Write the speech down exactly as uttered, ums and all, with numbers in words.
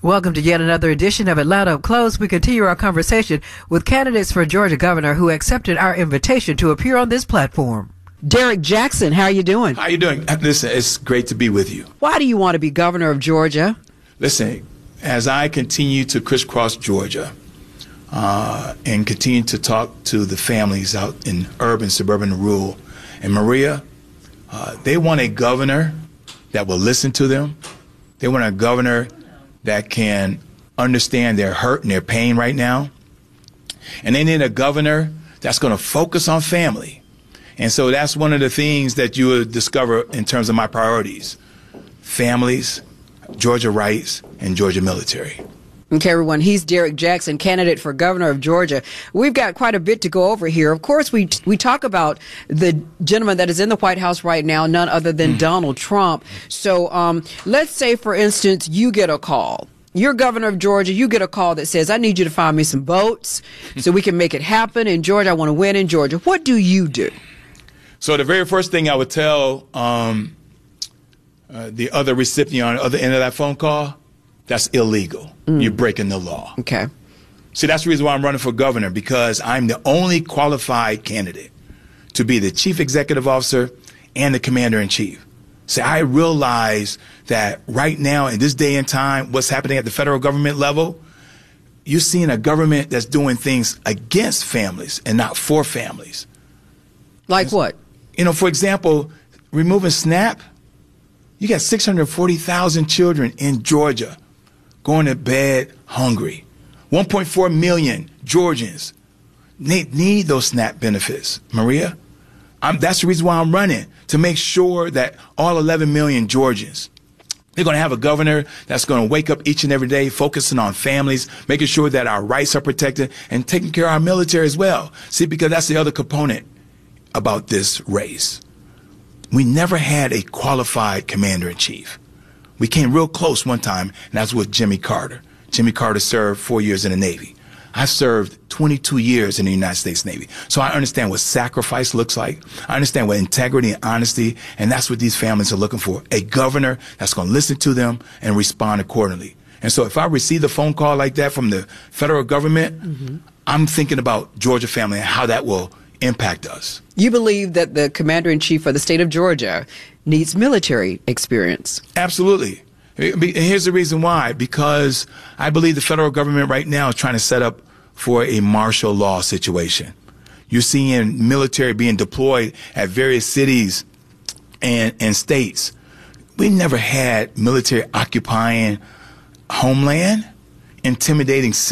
Welcome to yet another edition of Atlanta Up Close. We continue our conversation with candidates for Georgia governor who accepted our invitation to appear on this platform. Derrick Jackson, how are you doing? How you doing? Listen, it's great to be with you. Why do you want to be governor of Georgia? Listen, as I continue to crisscross Georgia uh, and continue to talk to the families out in urban, suburban, and rural, and Maria, uh, they want a governor that will listen to them. They want a governor that can understand their hurt and their pain right now. And they need a governor that's going to focus on family. And so that's one of the things that you will discover in terms of my priorities. Families, Georgia rights, and Georgia military. Okay, everyone, he's Derrick Jackson, candidate for governor of Georgia. We've got quite a bit to go over here. Of course, we we talk about the gentleman that is in the White House right now, none other than mm. Donald Trump. So um, let's say, for instance, you get a call. You're governor of Georgia. You get a call that says, I need you to find me some votes so we can make it happen in Georgia. I want to win in Georgia. What do you do? So the very first thing I would tell um, uh, the other recipient on the other end of that phone call, that's illegal. Mm. You're breaking the law. Okay. See, that's the reason why I'm running for governor, because I'm the only qualified candidate to be the chief executive officer and the commander in chief. See, I realize that right now in this day and time, what's happening at the federal government level, you're seeing a government that's doing things against families and not for families. Like what? You know, for example, removing SNAP, you got six hundred forty thousand children in Georgia going to bed hungry. one point four million Georgians need, need those SNAP benefits. Maria, I'm, that's the reason why I'm running, to make sure that all eleven million Georgians, they're going to have a governor that's going to wake up each and every day focusing on families, making sure that our rights are protected, and taking care of our military as well. See, because that's the other component about this race. We never had a qualified commander-in-chief. We came real close one time, and that's with Jimmy Carter. Jimmy Carter served four years in the Navy. I served twenty-two years in the United States Navy. So I understand what sacrifice looks like. I understand what integrity and honesty, and that's what these families are looking for. A governor that's going to listen to them and respond accordingly. And so if I receive a phone call like that from the federal government, mm-hmm. I'm thinking about Georgia family and how that will impact us. You believe that the commander-in-chief of the state of Georgia needs military experience? Absolutely. And here's the reason why. Because I believe the federal government right now is trying to set up for a martial law situation. You're seeing military being deployed at various cities and, and states. We never had military occupying homeland, intimidating